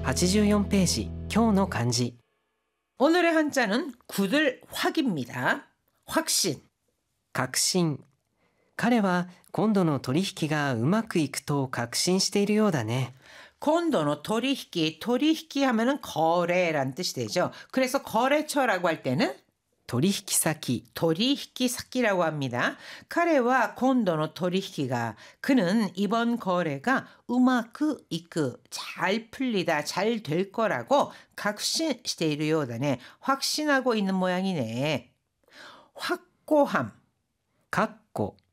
84ページ、今日の漢字。 오늘의 한자는 굳을 확입니다. 확신. 確信。彼は今度の取引がうまくいくと確信しているようだね。 곤도노 도리히키 하면은 거래란 뜻이 되죠. 그래서 거래처라고 할 때는 取引先。 도리히키사키라고 합니다. 카레와 곤도노 도리히키가 그는 이번 거래가 우마크 이크 잘 풀리다 잘 될 거라고 각신시테이르 요다네. 확신하고 있는 모양이네. 확고함. かっこ